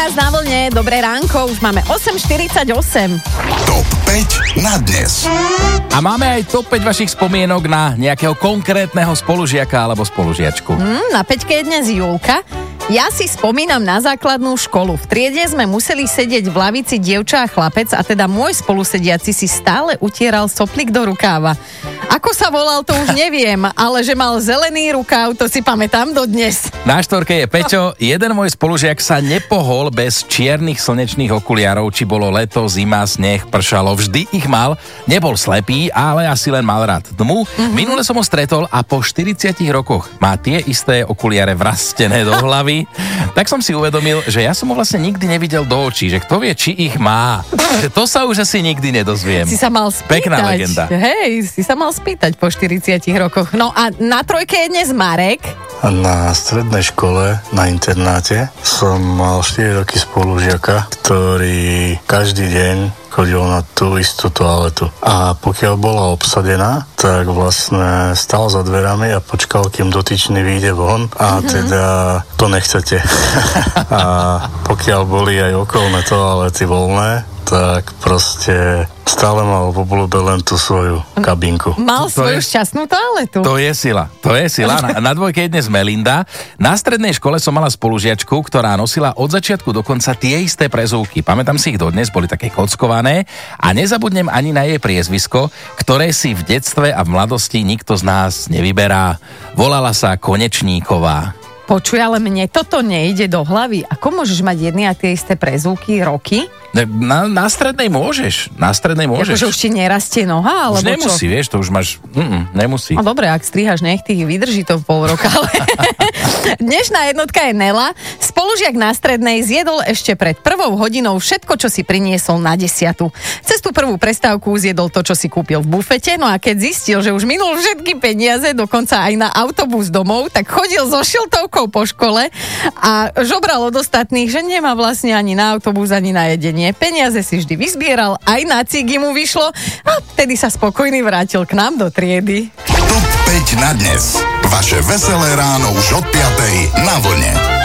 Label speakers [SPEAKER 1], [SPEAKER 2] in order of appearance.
[SPEAKER 1] nás na vlne. Dobré ránko, už máme 8:48.
[SPEAKER 2] Top 5 na dnes.
[SPEAKER 3] A máme aj top 5 vašich spomienok na nejakého konkrétneho spolužiaka alebo spolužiačku.
[SPEAKER 1] Na 5-ke je dnes Julka. Ja si spomínam na základnú školu. V triede sme museli sedieť v lavici dievča a chlapec a teda môj spolusediaci si stále utieral soplík do rukáva. Ako sa volal, to už neviem, ale že mal zelený rukáv, to si pamätám dodnes.
[SPEAKER 3] Na štvorke je Peťo. Jeden môj spolužiak sa nepohol bez čiernych slnečných okuliarov, či bolo leto, zima, sneh, pršalo. Vždy ich mal. Nebol slepý, ale asi len mal rád tmu. Minule som ho stretol a po 40 rokoch má tie isté okuliare vrastené do hlavy. Tak som si uvedomil, že ja som ho vlastne nikdy nevidel do očí, že kto vie, či ich má. Že to sa už asi nikdy nedozviem.
[SPEAKER 1] Si sa mal spýtať.
[SPEAKER 3] Pekná legenda.
[SPEAKER 1] Hej, si sa mal spýtať po 40 rokoch. No a na trojke je dnes Marek.
[SPEAKER 4] Na strednej škole, na internáte, som mal 4 roky spolužiaka, ktorý každý deň chodil na tú istú toaletu. A pokiaľ bola obsadená, tak vlastne stal za dverami a počkal, kým dotyčný vyjde von. A teda to nechcete. A pokiaľ boli aj okolné toalety voľné, tak proste stále mal v obľúbe len tú svoju kabinku.
[SPEAKER 1] Mal svoju šťastnú toaletu.
[SPEAKER 3] To je sila. Na dvojke je dnes Melinda. Na strednej škole som mala spolužiačku, ktorá nosila od začiatku do konca tie isté prezúvky. Pamätám si ich dodnes, boli také kockované a nezabudnem ani na jej priezvisko, ktoré si v detstve a v mladosti nikto z nás nevyberá. Volala sa Konečníková.
[SPEAKER 1] Počuj, ale mne toto nejde do hlavy. Ako môžeš mať jedny a tie isté prezúvky roky?
[SPEAKER 3] Na strednej môžeš.
[SPEAKER 1] Akože už ti nerastie noha, alebo
[SPEAKER 3] už nemusí,
[SPEAKER 1] čo?
[SPEAKER 3] Vieš, to už máš... nemusí.
[SPEAKER 1] No dobre, ak strihaš nechty, vydrží to pol roka, ale... Dnešná jednotka je Nela. Spolužiak na strednej zjedol ešte pred 1 hodinou všetko, čo si priniesol na 10. Cez tú prvú prestávku zjedol to, čo si kúpil v bufete, no a keď zistil, že už minul všetky peniaze, dokonca aj na autobus domov, tak chodil so šiltovkou po škole a žobral od ostatných, že nemá vlastne ani na autobus, ani na jedenie. Peniaze si vždy vyzbieral, aj na cigy mu vyšlo a vtedy sa spokojný vrátil k nám do triedy.
[SPEAKER 2] Top 5 na dnes. Vaše veselé ráno už od 5 na vlne.